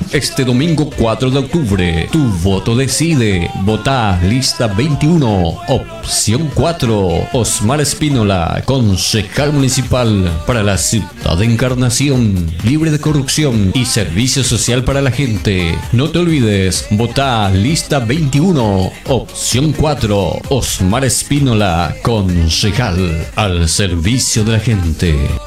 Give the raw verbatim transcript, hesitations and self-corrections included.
este domingo cuatro de octubre. Tu voto decide. Vota lista veintiuno, opción cuatro. Osmar Espínola, concejal municipal para la ciudad de Encarnación, libre de corrupción y servicio social para la gente. No te olvides, vota lista veintiuno, opción cuatro. Osmar Espínola, concejal al servicio de la gente.